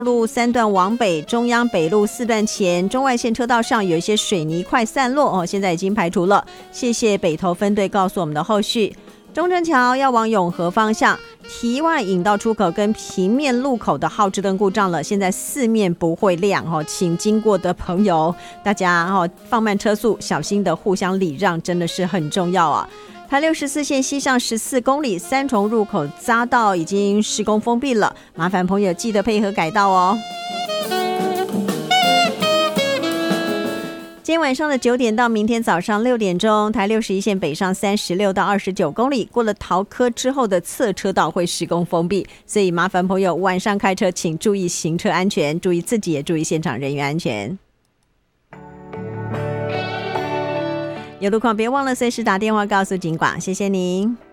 路3段往北，中央北路4段前中外线车道上有一些水泥块散落现在已经排除了。谢谢北投分队告诉我们的后续。中正桥要往永和方向，堤外引道出口跟平面路口的号志灯故障了，现在四面不会亮请经过的朋友大家放慢车速，小心的互相礼让，真的是很重要啊。台64线西上14公里，三重入口匝道已经施工封闭了，麻烦朋友记得配合改道哦。今天晚上的9点到明天早上6点钟，台61线北上36到29公里，过了桃科之后的侧车道会施工封闭，所以麻烦朋友晚上开车请注意行车安全，注意自己也注意现场人员安全。有路况别忘了随时打电话告诉警广，谢谢您。